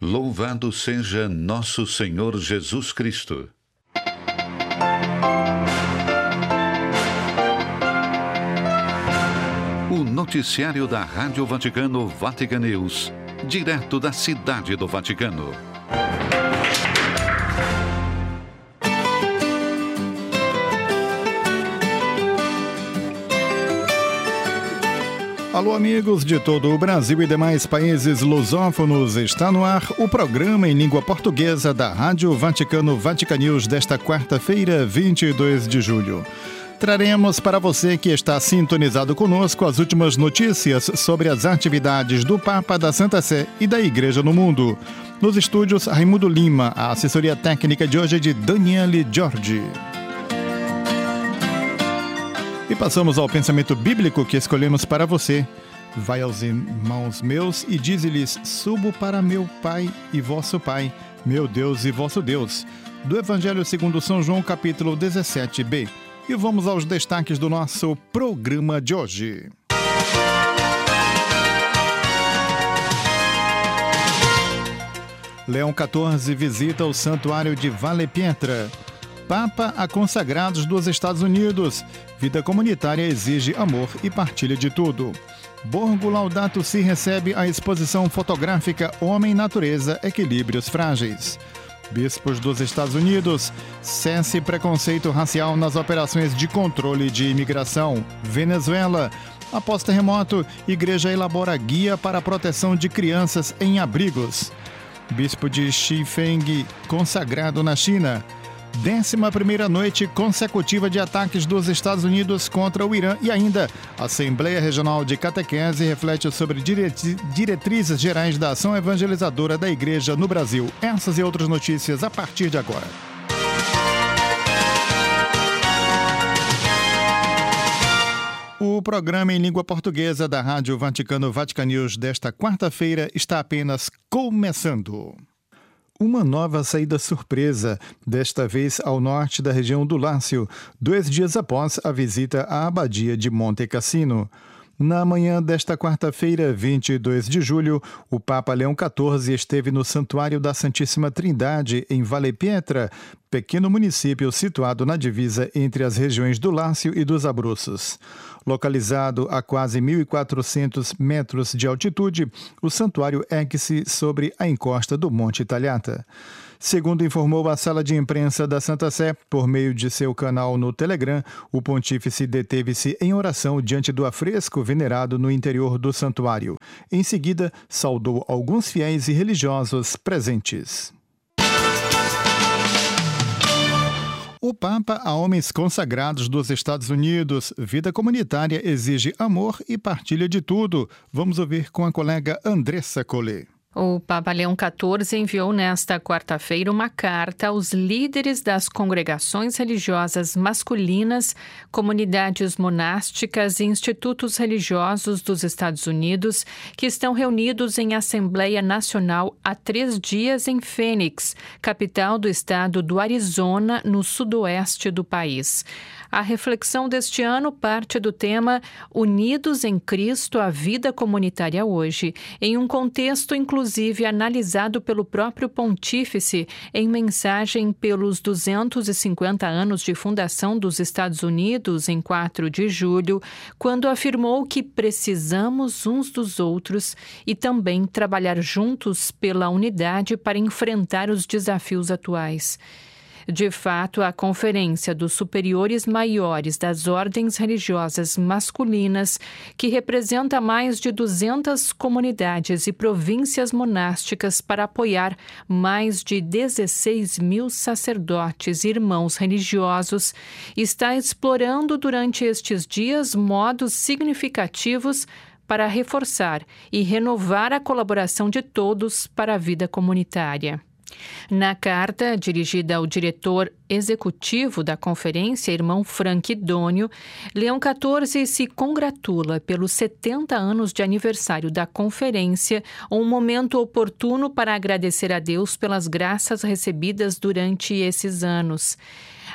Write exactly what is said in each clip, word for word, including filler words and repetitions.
Louvado seja nosso Senhor Jesus Cristo. O noticiário da Rádio Vaticano Vatican News, direto da Cidade do Vaticano. Alô, amigos de todo o Brasil e demais países lusófonos, está no ar o programa em língua portuguesa da Rádio Vaticano Vatican News desta quarta-feira, vinte e dois de julho. Traremos para você que está sintonizado conosco as últimas notícias sobre as atividades do Papa, da Santa Sé e da Igreja no mundo. Nos estúdios, Raimundo Lima, a assessoria técnica de hoje é de Daniele Giorgi. E passamos ao pensamento bíblico que escolhemos para você. Vai aos irmãos meus e dize-lhes: subo para meu Pai e vosso Pai, meu Deus e vosso Deus. Do Evangelho segundo São João, capítulo dezessete b. E vamos aos destaques do nosso programa de hoje. Leão quatorze visita o santuário de Valle Pietra. Papa a consagrados dos Estados Unidos. Vida comunitária exige amor e partilha de tudo. Borgo Laudato Si recebe a exposição fotográfica Homem-Natureza, Equilíbrios Frágeis. Bispos dos Estados Unidos, cesse preconceito racial nas operações de controle de imigração. Venezuela, após terremoto, igreja elabora guia para a proteção de crianças em abrigos. Bispo de Xifeng, consagrado na China. Décima primeira noite consecutiva de ataques dos Estados Unidos contra o Irã e ainda a Assembleia Regional de Catequese reflete sobre diretrizes gerais da ação evangelizadora da Igreja no Brasil. Essas e outras notícias a partir de agora. O programa em língua portuguesa da Rádio Vaticano Vatican News desta quarta-feira está apenas começando. Uma nova saída surpresa, desta vez ao norte da região do Lácio, dois dias após a visita à abadia de Monte Cassino. Na manhã desta quarta-feira, vinte e dois de julho, o Papa Leão quatorze esteve no Santuário da Santíssima Trindade, em Valle Pietra, pequeno município situado na divisa entre as regiões do Lácio e dos Abruzos. Localizado a quase mil e quatrocentos metros de altitude, o santuário ergue-se sobre a encosta do Monte Tagliata. Segundo informou a sala de imprensa da Santa Sé, por meio de seu canal no Telegram, o pontífice deteve-se em oração diante do afresco venerado no interior do santuário. Em seguida, saudou alguns fiéis e religiosos presentes. O Papa a homens consagrados dos Estados Unidos. Vida comunitária exige amor e partilha de tudo. Vamos ouvir com a colega Andressa Collet. O Papa Leão quatorze enviou nesta quarta-feira uma carta aos líderes das congregações religiosas masculinas, comunidades monásticas e institutos religiosos dos Estados Unidos que estão reunidos em Assembleia Nacional há três dias em Phoenix, capital do estado do Arizona, no sudoeste do país. A reflexão deste ano parte do tema Unidos em Cristo, a vida comunitária hoje, em um contexto inclusive analisado pelo próprio pontífice em mensagem pelos duzentos e cinquenta anos de fundação dos Estados Unidos em quatro de julho, quando afirmou que precisamos uns dos outros e também trabalhar juntos pela unidade para enfrentar os desafios atuais. De fato, a Conferência dos Superiores Maiores das Ordens Religiosas Masculinas, que representa mais de duzentas comunidades e províncias monásticas para apoiar mais de dezesseis mil sacerdotes e irmãos religiosos, está explorando durante estes dias modos significativos para reforçar e renovar a colaboração de todos para a vida comunitária. Na carta, dirigida ao diretor executivo da conferência, irmão Frank Dônio, Leão quatorze se congratula pelos setenta anos de aniversário da conferência, um momento oportuno para agradecer a Deus pelas graças recebidas durante esses anos.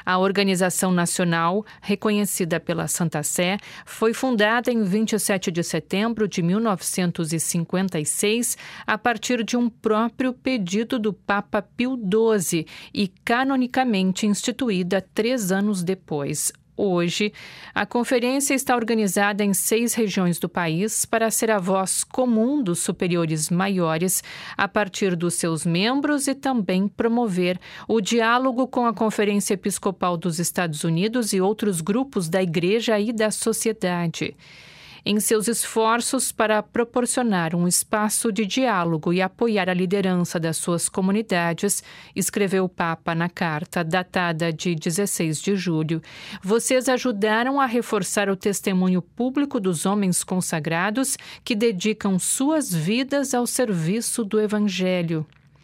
A organização nacional, reconhecida pela Santa Sé, foi fundada em vinte e sete de setembro de mil novecentos e cinquenta e seis a partir de um próprio pedido do Papa Pio doze e canonicamente instituída três anos depois. Hoje, a conferência está organizada em seis regiões do país para ser a voz comum dos superiores maiores a partir dos seus membros e também promover o diálogo com a Conferência Episcopal dos Estados Unidos e outros grupos da Igreja e da sociedade. Em seus esforços para proporcionar um espaço de diálogo e apoiar a liderança das suas comunidades, escreveu o Papa na carta datada de dezesseis de julho, vocês ajudaram a reforçar o testemunho público dos homens consagrados que dedicam suas vidas ao serviço do Evangelho.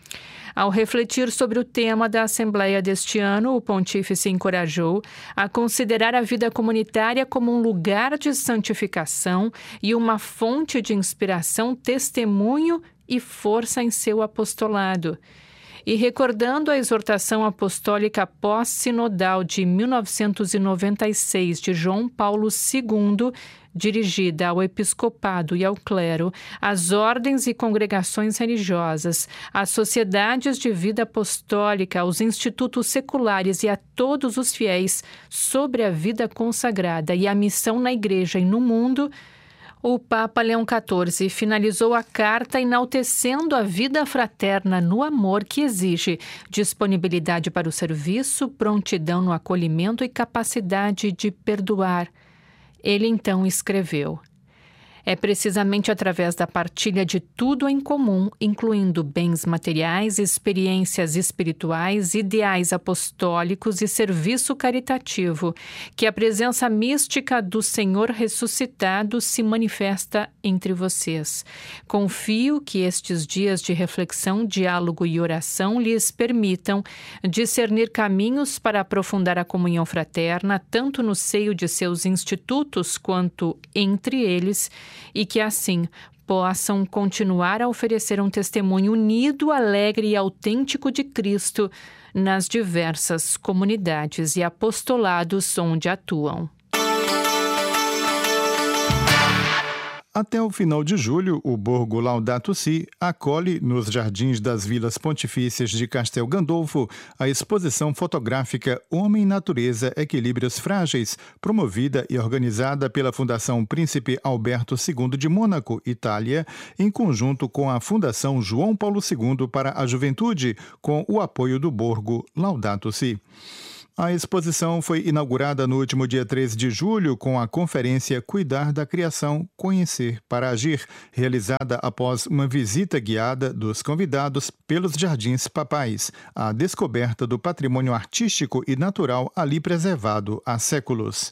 Ao refletir sobre o tema da Assembleia deste ano, o pontífice encorajou a considerar a vida comunitária como um lugar de santificação e uma fonte de inspiração, testemunho e força em seu apostolado. E recordando a exortação apostólica pós-sinodal de mil novecentos e noventa e seis de João Paulo segundo, dirigida ao episcopado e ao clero, às ordens e congregações religiosas, às sociedades de vida apostólica, aos institutos seculares e a todos os fiéis sobre a vida consagrada e a missão na Igreja e no mundo, o Papa Leão quatorze finalizou a carta enaltecendo a vida fraterna no amor que exige disponibilidade para o serviço, prontidão no acolhimento e capacidade de perdoar. Ele então escreveu: é precisamente através da partilha de tudo em comum, incluindo bens materiais, experiências espirituais, ideais apostólicos e serviço caritativo, que a presença mística do Senhor ressuscitado se manifesta entre vocês. Confio que estes dias de reflexão, diálogo e oração lhes permitam discernir caminhos para aprofundar a comunhão fraterna, tanto no seio de seus institutos quanto entre eles, e que assim possam continuar a oferecer um testemunho unido, alegre e autêntico de Cristo nas diversas comunidades e apostolados onde atuam. Até o final de julho, o Borgo Laudato Si acolhe, nos jardins das Vilas Pontifícias de Castel Gandolfo, a exposição fotográfica Homem-Natureza, Equilíbrios Frágeis, promovida e organizada pela Fundação Príncipe Alberto segundo de Mônaco, Itália, em conjunto com a Fundação João Paulo segundo para a Juventude, com o apoio do Borgo Laudato Si. A exposição foi inaugurada no último dia treze de julho com a conferência Cuidar da Criação, Conhecer para Agir, realizada após uma visita guiada dos convidados pelos Jardins Papais, a descoberta do patrimônio artístico e natural ali preservado há séculos.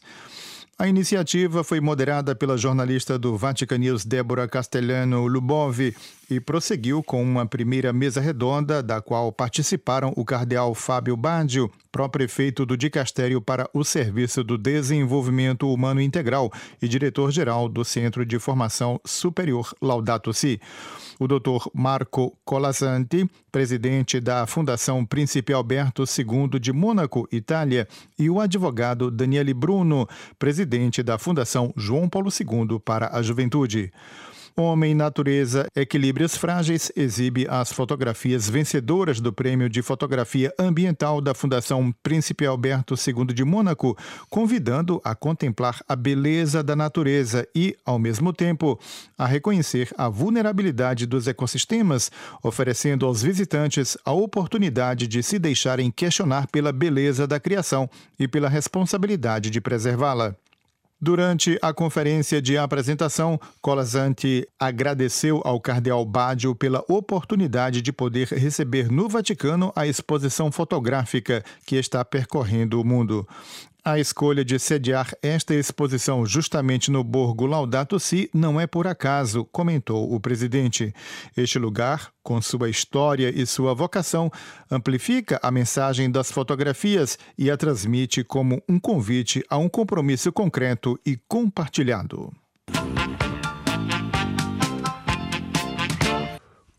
A iniciativa foi moderada pela jornalista do Vatican News Débora Castellano Lubov e prosseguiu com uma primeira mesa redonda, da qual participaram o cardeal Fábio Baggio, pró-prefeito do Dicastério para o Serviço do Desenvolvimento Humano Integral e diretor-geral do Centro de Formação Superior Laudato Si. O doutor Marco Colasanti, presidente da Fundação Príncipe Alberto segundo de Mônaco, Itália, e o advogado Daniele Bruno, presidente da Fundação João Paulo segundo para a Juventude. Homem, Natureza, Equilíbrios Frágeis exibe as fotografias vencedoras do Prêmio de Fotografia Ambiental da Fundação Príncipe Alberto segundo de Mônaco, convidando a contemplar a beleza da natureza e, ao mesmo tempo, a reconhecer a vulnerabilidade dos ecossistemas, oferecendo aos visitantes a oportunidade de se deixarem questionar pela beleza da criação e pela responsabilidade de preservá-la. Durante a conferência de apresentação, Colasanti agradeceu ao cardeal Baggio pela oportunidade de poder receber no Vaticano a exposição fotográfica que está percorrendo o mundo. A escolha de sediar esta exposição justamente no Borgo Laudato Si não é por acaso, comentou o presidente. Este lugar, com sua história e sua vocação, amplifica a mensagem das fotografias e a transmite como um convite a um compromisso concreto e compartilhado.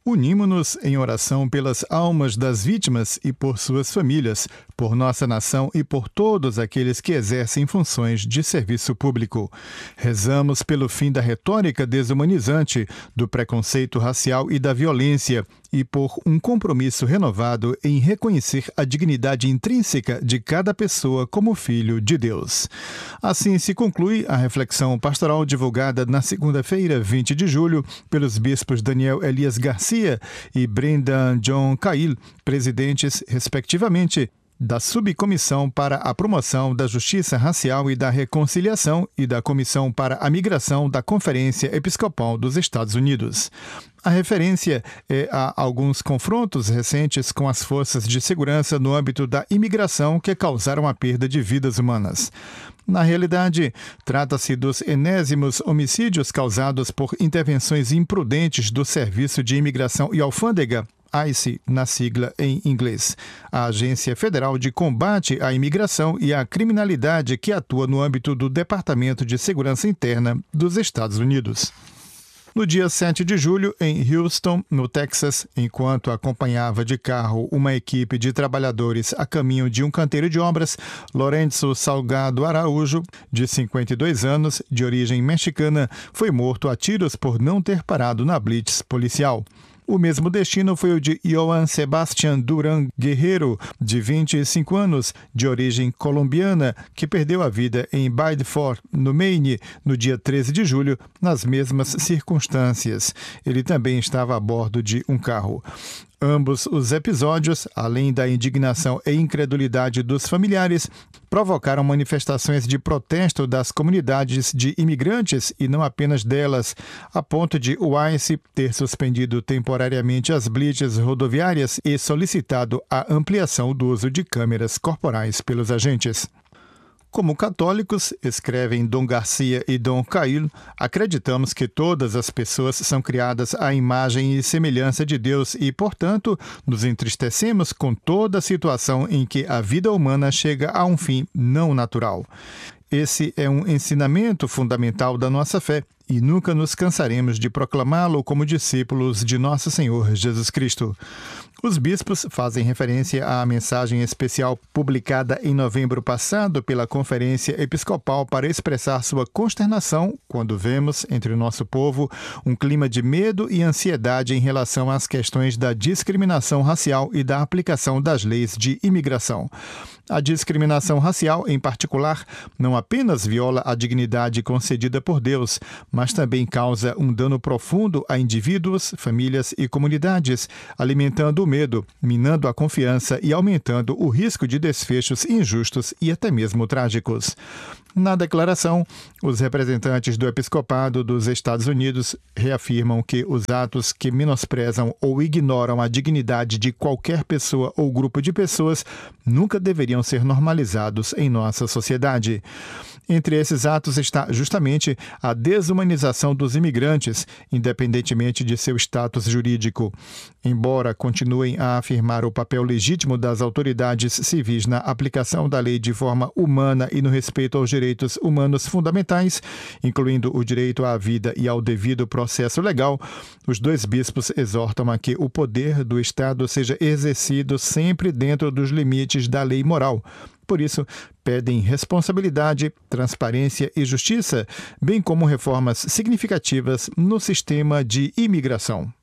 Unimo-nos em oração pelas almas das vítimas e por suas famílias, por nossa nação e por todos aqueles que exercem funções de serviço público. Rezamos pelo fim da retórica desumanizante, do preconceito racial e da violência, e por um compromisso renovado em reconhecer a dignidade intrínseca de cada pessoa como filho de Deus. Assim se conclui a reflexão pastoral divulgada na segunda-feira, vinte de julho, pelos bispos Daniel Elias Garcia e Brendan John Cahill, presidentes, respectivamente, da Subcomissão para a Promoção da Justiça Racial e da Reconciliação e da Comissão para a Migração da Conferência Episcopal dos Estados Unidos. A referência é a alguns confrontos recentes com as forças de segurança no âmbito da imigração que causaram a perda de vidas humanas. Na realidade, trata-se dos enésimos homicídios causados por intervenções imprudentes do Serviço de Imigração e Alfândega, ICE, na sigla em inglês, a Agência Federal de Combate à Imigração e à Criminalidade que atua no âmbito do Departamento de Segurança Interna dos Estados Unidos. No dia sete de julho, em Houston, no Texas, enquanto acompanhava de carro uma equipe de trabalhadores a caminho de um canteiro de obras, Lourenço Salgado Araújo, de cinquenta e dois anos, de origem mexicana, foi morto a tiros por não ter parado na blitz policial. O mesmo destino foi o de Joan Sebastián Durán Guerrero, de vinte e cinco anos, de origem colombiana, que perdeu a vida em Bideford, no Maine, no dia treze de julho, nas mesmas circunstâncias. Ele também estava a bordo de um carro. Ambos os episódios, além da indignação e incredulidade dos familiares, provocaram manifestações de protesto das comunidades de imigrantes e não apenas delas, a ponto de o ICE ter suspendido temporariamente as blitz rodoviárias e solicitado a ampliação do uso de câmeras corporais pelos agentes. Como católicos, escrevem Dom Garcia e Dom Cahill, acreditamos que todas as pessoas são criadas à imagem e semelhança de Deus e, portanto, nos entristecemos com toda a situação em que a vida humana chega a um fim não natural. Esse é um ensinamento fundamental da nossa fé e nunca nos cansaremos de proclamá-lo como discípulos de nosso Senhor Jesus Cristo. Os bispos fazem referência à mensagem especial publicada em novembro passado pela Conferência Episcopal para expressar sua consternação quando vemos, entre o nosso povo, um clima de medo e ansiedade em relação às questões da discriminação racial e da aplicação das leis de imigração. A discriminação racial, em particular, não apenas viola a dignidade concedida por Deus, mas também causa um dano profundo a indivíduos, famílias e comunidades, alimentando o medo, minando a confiança e aumentando o risco de desfechos injustos e até mesmo trágicos. Na declaração, os representantes do Episcopado dos Estados Unidos reafirmam que os atos que menosprezam ou ignoram a dignidade de qualquer pessoa ou grupo de pessoas nunca deveriam ser normalizados em nossa sociedade. Entre esses atos está justamente a desumanização dos imigrantes, independentemente de seu status jurídico. Embora continuem a afirmar o papel legítimo das autoridades civis na aplicação da lei de forma humana e no respeito aos direitos humanos fundamentais, incluindo o direito à vida e ao devido processo legal, os dois bispos exortam a que o poder do Estado seja exercido sempre dentro dos limites da lei moral. Por isso, pedem responsabilidade, transparência e justiça, bem como reformas significativas no sistema de imigração.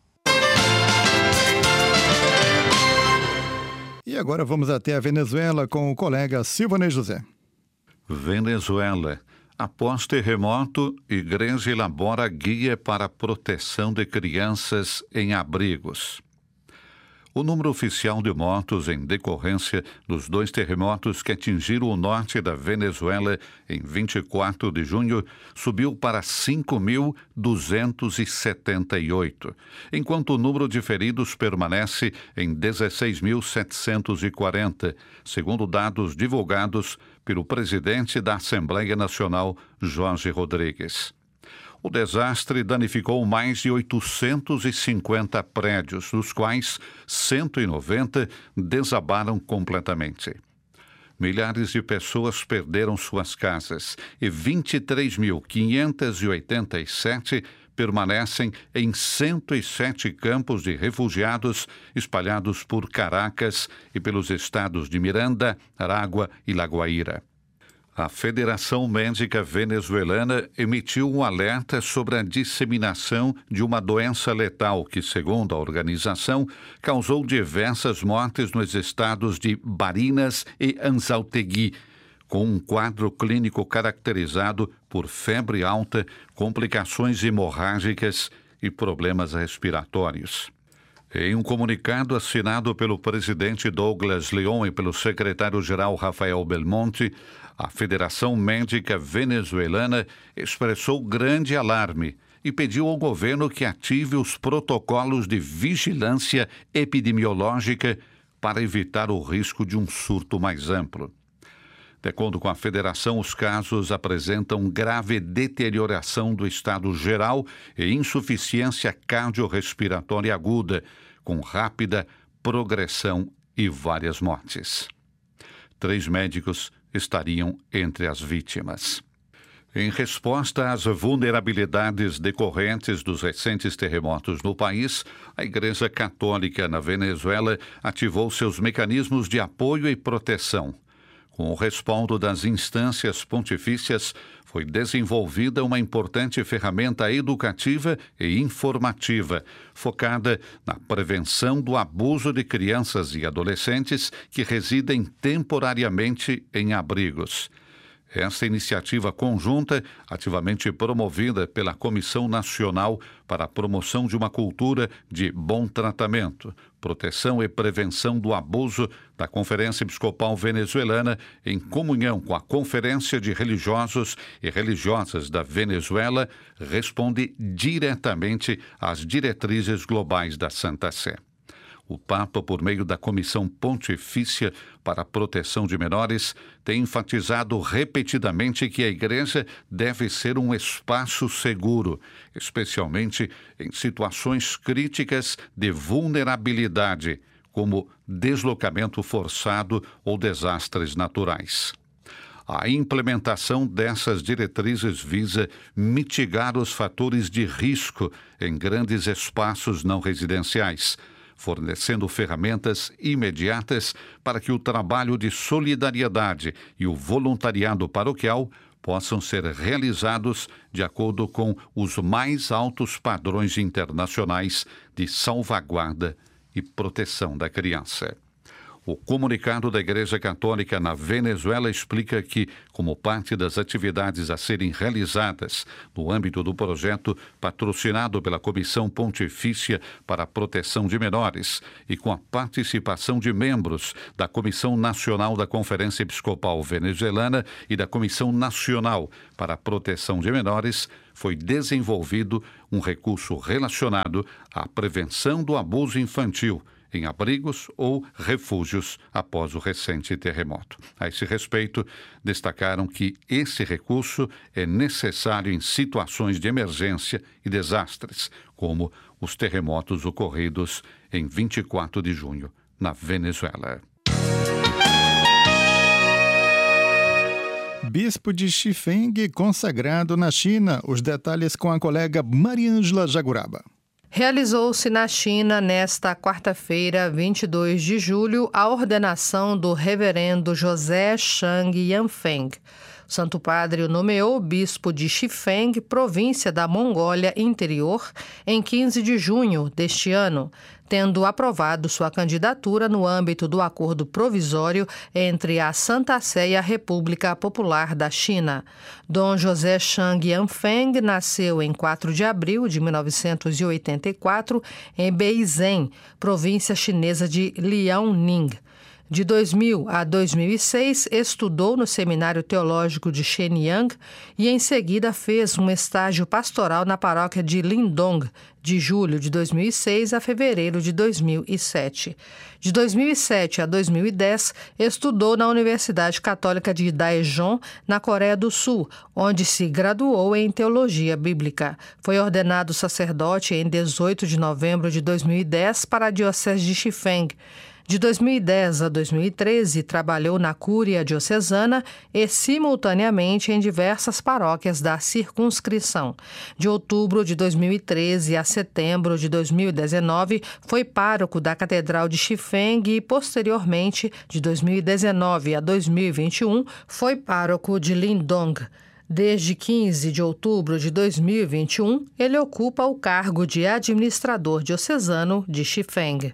E agora vamos até a Venezuela com o colega Silvanei José. Venezuela. Após terremoto, igreja elabora guia para proteção de crianças em abrigos. O número oficial de mortos em decorrência dos dois terremotos que atingiram o norte da Venezuela em vinte e quatro de junho subiu para cinco mil duzentos e setenta e oito, enquanto o número de feridos permanece em dezesseis mil setecentos e quarenta, segundo dados divulgados pelo presidente da Assembleia Nacional, Jorge Rodrigues. O desastre danificou mais de oitocentos e cinquenta prédios, dos quais cento e noventa desabaram completamente. Milhares de pessoas perderam suas casas e vinte e três mil quinhentos e oitenta e sete permanecem em cento e sete campos de refugiados espalhados por Caracas e pelos estados de Miranda, Aragua e Lagoaíra. A Federação Médica Venezuelana emitiu um alerta sobre a disseminação de uma doença letal que, segundo a organização, causou diversas mortes nos estados de Barinas e Anzoátegui, com um quadro clínico caracterizado por febre alta, complicações hemorrágicas e problemas respiratórios. Em um comunicado assinado pelo presidente Douglas Leon e pelo secretário-geral Rafael Belmonte, a Federação Médica Venezuelana expressou grande alarme e pediu ao governo que ative os protocolos de vigilância epidemiológica para evitar o risco de um surto mais amplo. De acordo com a federação, os casos apresentam grave deterioração do estado geral e insuficiência cardiorrespiratória aguda, com rápida progressão e várias mortes. Três médicos estariam entre as vítimas. Em resposta às vulnerabilidades decorrentes dos recentes terremotos no país, a Igreja Católica na Venezuela ativou seus mecanismos de apoio e proteção. Com o respaldo das instâncias pontifícias, foi desenvolvida uma importante ferramenta educativa e informativa, focada na prevenção do abuso de crianças e adolescentes que residem temporariamente em abrigos. Esta iniciativa conjunta, ativamente promovida pela Comissão Nacional para a Promoção de uma Cultura de Bom Tratamento, Proteção e Prevenção do Abuso da Conferência Episcopal Venezuelana, em comunhão com a Conferência de Religiosos e Religiosas da Venezuela, responde diretamente às diretrizes globais da Santa Sé. O Papa, por meio da Comissão Pontifícia para a Proteção de Menores, tem enfatizado repetidamente que a Igreja deve ser um espaço seguro, especialmente em situações críticas de vulnerabilidade, como deslocamento forçado ou desastres naturais. A implementação dessas diretrizes visa mitigar os fatores de risco em grandes espaços não residenciais, fornecendo ferramentas imediatas para que o trabalho de solidariedade e o voluntariado paroquial possam ser realizados de acordo com os mais altos padrões internacionais de salvaguarda e proteção da criança. O comunicado da Igreja Católica na Venezuela explica que, como parte das atividades a serem realizadas no âmbito do projeto patrocinado pela Comissão Pontifícia para a Proteção de Menores e com a participação de membros da Comissão Nacional da Conferência Episcopal Venezuelana e da Comissão Nacional para a Proteção de Menores, foi desenvolvido um recurso relacionado à prevenção do abuso infantil em abrigos ou refúgios após o recente terremoto. A esse respeito, destacaram que esse recurso é necessário em situações de emergência e desastres, como os terremotos ocorridos em vinte e quatro de junho, na Venezuela. Bispo de Chifeng consagrado na China. Os detalhes com a colega Mariângela Jaguraba. Realizou-se na China, nesta quarta-feira, vinte e dois de julho, a ordenação do reverendo José Shang Yanfeng. O Santo Padre o nomeou bispo de Chifeng, província da Mongólia Interior, em quinze de junho deste ano, tendo aprovado sua candidatura no âmbito do acordo provisório entre a Santa Sé e a República Popular da China. Dom José Shang Yanfeng nasceu em quatro de abril de mil novecentos e oitenta e quatro em Beizhen, província chinesa de Liaoning. De dois mil a dois mil e seis, estudou no Seminário Teológico de Shenyang e, em seguida, fez um estágio pastoral na paróquia de Lindong, de julho de dois mil e seis a fevereiro de dois mil e sete. De dois mil e sete a dois mil e dez, estudou na Universidade Católica de Daejeon, na Coreia do Sul, onde se graduou em Teologia Bíblica. Foi ordenado sacerdote em dezoito de novembro de dois mil e dez para a Diocese de Chifeng. De dois mil e dez a dois mil e treze, trabalhou na Cúria Diocesana e, simultaneamente, em diversas paróquias da circunscrição. De outubro de dois mil e treze a setembro de dois mil e dezenove, foi pároco da Catedral de Chifeng e, posteriormente, de dois mil e dezenove a dois mil e vinte e um, foi pároco de Lindong. Desde quinze de outubro de dois mil e vinte e um, ele ocupa o cargo de administrador diocesano de Chifeng.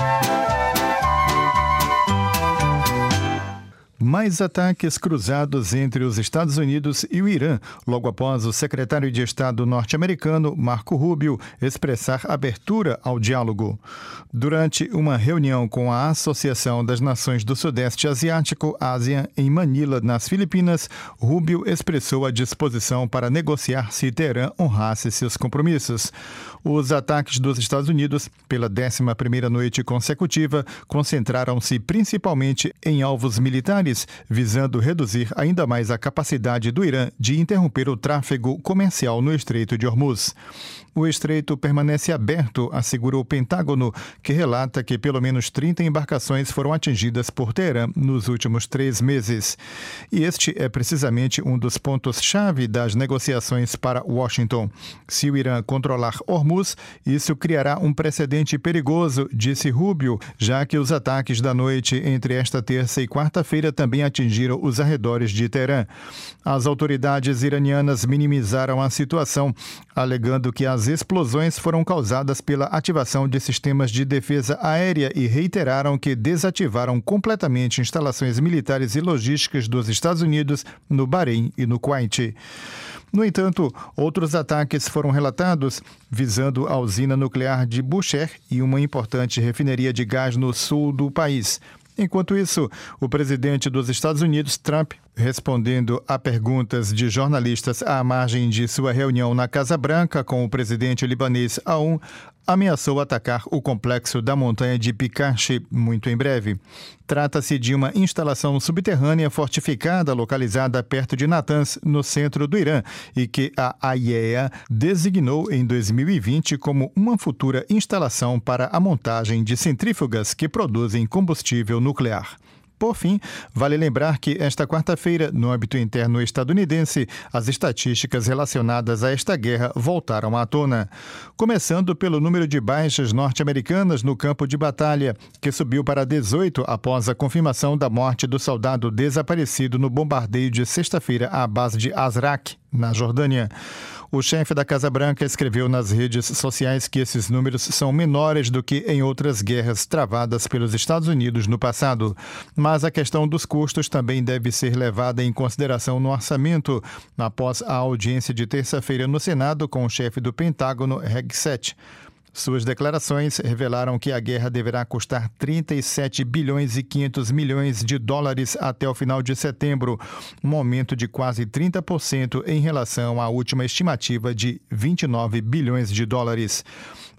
Mais ataques cruzados entre os Estados Unidos e o Irã, logo após o secretário de Estado norte-americano, Marco Rubio, expressar abertura ao diálogo. Durante uma reunião com a Associação das Nações do Sudeste Asiático, ASEAN, em Manila, nas Filipinas, Rubio expressou a disposição para negociar se Teherã honrasse seus compromissos. Os ataques dos Estados Unidos, pela décima primeira noite consecutiva, concentraram-se principalmente em alvos militares, visando reduzir ainda mais a capacidade do Irã de interromper o tráfego comercial no Estreito de Hormuz. O estreito permanece aberto, assegura o Pentágono, que relata que pelo menos trinta embarcações foram atingidas por Teherã nos últimos três meses. E este é precisamente um dos pontos-chave das negociações para Washington. Se o Irã controlar Hormuz, isso criará um precedente perigoso, disse Rubio, já que os ataques da noite entre esta terça e quarta-feira também atingiram os arredores de Teherã. As autoridades iranianas minimizaram a situação, alegando que as explosões foram causadas pela ativação de sistemas de defesa aérea e reiteraram que desativaram completamente instalações militares e logísticas dos Estados Unidos no Bahrein e no Kuwait. No entanto, outros ataques foram relatados visando a usina nuclear de Bushehr e uma importante refineria de gás no sul do país. Enquanto isso, o presidente dos Estados Unidos, Trump, respondendo a perguntas de jornalistas à margem de sua reunião na Casa Branca com o presidente libanês Aoun, ameaçou atacar o complexo da montanha de Pikachi muito em breve. Trata-se de uma instalação subterrânea fortificada localizada perto de Natanz, no centro do Irã, e que a I A E A designou em dois mil e vinte como uma futura instalação para a montagem de centrífugas que produzem combustível nuclear. Por fim, vale lembrar que esta quarta-feira, no âmbito interno estadunidense, as estatísticas relacionadas a esta guerra voltaram à tona. Começando pelo número de baixas norte-americanas no campo de batalha, que subiu para dezoito após a confirmação da morte do soldado desaparecido no bombardeio de sexta-feira à base de Azraq, na Jordânia. O chefe da Casa Branca escreveu nas redes sociais que esses números são menores do que em outras guerras travadas pelos Estados Unidos no passado. Mas a questão dos custos também deve ser levada em consideração no orçamento, após a audiência de terça-feira no Senado com o chefe do Pentágono, Hegseth. Suas declarações revelaram que a guerra deverá custar trinta e sete bilhões e quinhentos milhões de dólares até o final de setembro, um aumento de quase trinta por cento em relação à última estimativa de vinte e nove bilhões de dólares.